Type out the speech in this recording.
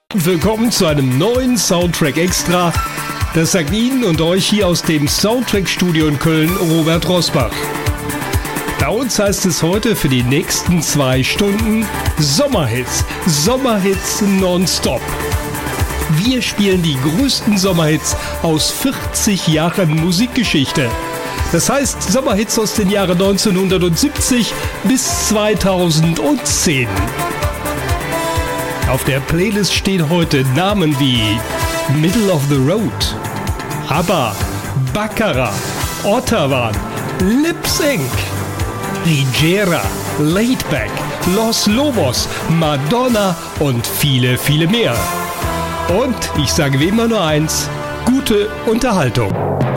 Willkommen zu einem neuen Soundtrack Extra. Das sagt Ihnen und euch hier aus dem Soundtrack-Studio in Köln Robert Rosbach. Bei uns heißt es heute für die nächsten 2 Stunden Sommerhits. Sommerhits nonstop. Wir spielen die größten Sommerhits aus 40 Jahren Musikgeschichte. Das heißt Sommerhits aus den Jahren 1970 bis 2010. Auf der Playlist stehen heute Namen wie Middle of the Road, ABBA, Baccarat, Ottawa, Lip Sync, Rigera, Laidback, Los Lobos, Madonna und viele, viele mehr. Und ich sage wie immer nur eins: gute Unterhaltung.